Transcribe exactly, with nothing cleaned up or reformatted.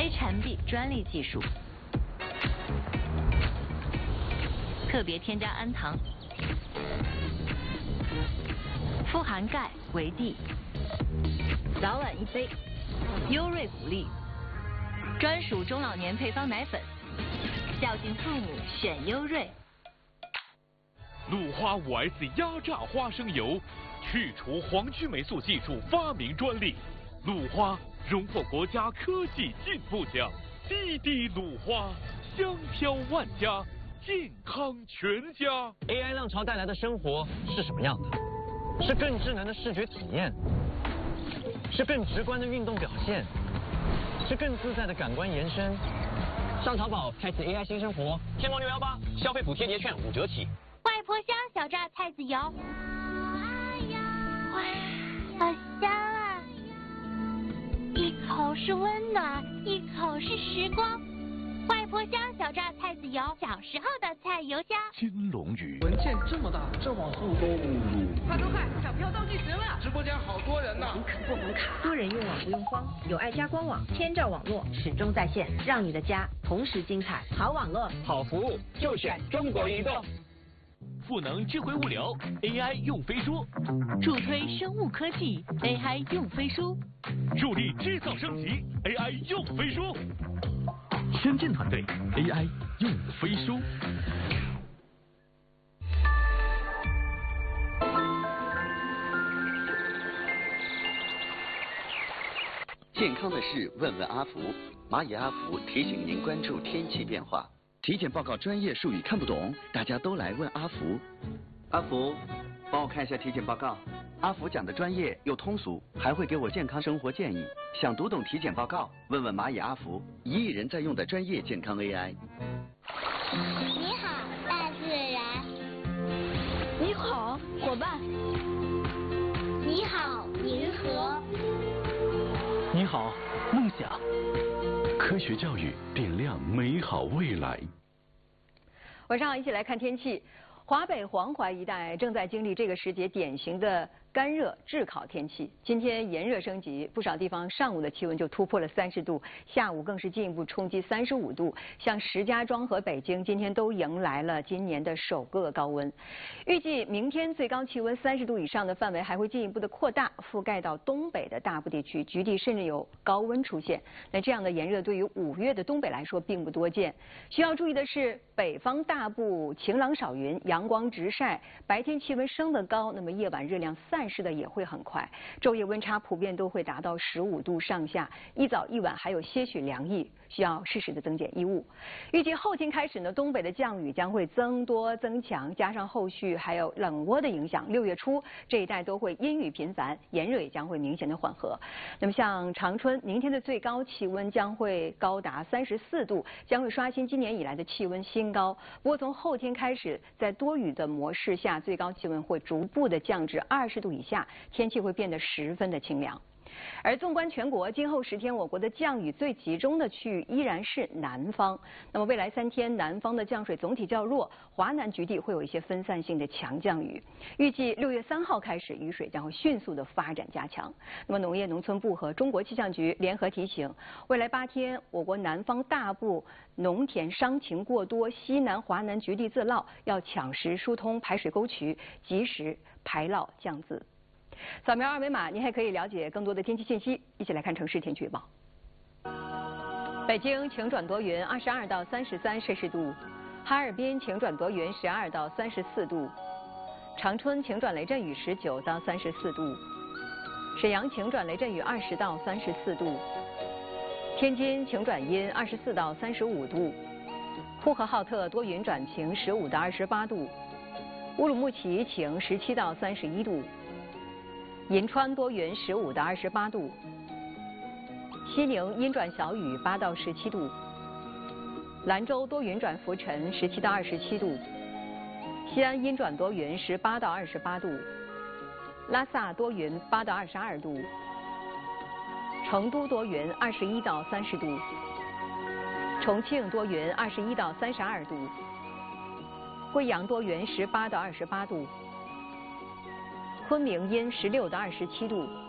非缠臂专利技术，特别添加氨糖，富含钙、维 D， 早晚一杯，优瑞谷粒，专属中老年配方奶粉，孝敬父母选优瑞。 鲁花 五 S 压榨花生油，去除黄曲霉素技术发明专利，鲁花荣获国家科技进步奖。滴滴鲁花，香飘万家，健康全家。 A I 浪潮带来的生活是什么样的？是更智能的视觉体验，是更直观的运动表现，是更自在的感官延伸。上淘宝开启 A I 新生活，天猫六幺八消费补贴节券五折起。 外婆香小榨菜籽油，哇，好香啊！一口是温暖，一口是时光。外婆香小榨菜籽油，小时候的菜油香。 金龙鱼文件这么大，这网速都快快快，抢票倒计时了！ 直播间好多人呐！ 门可不门卡？多人用网不用慌，有爱家官网，千兆网络始终在线，让你的家同时精彩。好网络， 好服务，就选中国移动。 赋能智慧物流 ，A I 用飞书， 助推生物科技 ，A I 用飞书， 助力制造升级 ，A I 用飞书。深圳团队 A I 用飞书。 健康的事问问阿福，蚂蚁阿福提醒您关注天气变化。体检报告专业术语看不懂，大家都来问阿福。阿福，帮我看一下体检报告。阿福讲的专业又通俗，还会给我健康生活建议。想读懂体检报告，问问蚂蚁阿福，一亿人在用的专业健康 A I。 你好，大自然。 你好，伙伴。 你好，银河。 你好，梦想。科学教育点亮美好未来。 晚上好，一起来看天气。华北、黄淮一带正在经历这个时节典型的干热炙烤天气。今天炎热升级，不少地方上午的气温就突破了三十度，下午更是进一步冲击三十五度。像石家庄和北京今天都迎来了今年的首个高温。预计明天最高气温三十度以上的范围还会进一步的扩大，覆盖到东北的大部地区，局地甚至有高温出现。那这样的炎热对于五月的东北来说并不多见。需要注意的是，北方大部晴朗少云，阳光直晒，白天气温升得高，那么夜晚热量散失的也会很快，昼夜温差普遍都会达到十五度上下，一早一晚还有些许凉意，需要适时的增减衣物。预计后天开始呢，东北的降雨将会增多增强，加上后续还有冷涡的影响，六月初这一带都会阴雨频繁，炎热也将会明显的缓和。那么像长春，明天的最高气温将会高达三十四度，将会刷新今年以来的气温新高。不过从后天开始，在多雨的模式下，最高气温会逐步的降至二十度以下，天气会变得十分的清凉。而纵观全国，今后十天我国的降雨最集中的区域依然是南方。那么未来三天，南方的降水总体较弱，华南局地会有一些分散性的强降雨。预计六月三号开始，雨水将会迅速的发展加强。那么农业农村部和中国气象局联合提醒，未来八天，我国南方大部农田伤情过多，西南华南局地自涝，要抢时疏通排水沟渠，及时排涝降渍。扫描二维码，您还可以了解更多的天气信息。一起来看城市天气预报。北京晴转多云，二十二到三十三摄氏度；哈尔滨晴转多云，十二到三十四度；长春晴转雷阵雨，十九到三十四度；沈阳晴转雷阵雨，二十到三十四度；天津晴转阴，二十四到三十五度；呼和浩特多云转晴，十五到二十八度；乌鲁木齐晴，十七到三十一度。银川多云，十五到二十八度；西宁阴转小雨，八到十七度；兰州多云转浮尘，十七到二十七度；西安阴转多云，十八到二十八度；拉萨多云，八到二十二度；成都多云，二十一到三十度；重庆多云，二十一到三十二度；贵阳多云，十八到二十八度。昆明阴十六到二十七度，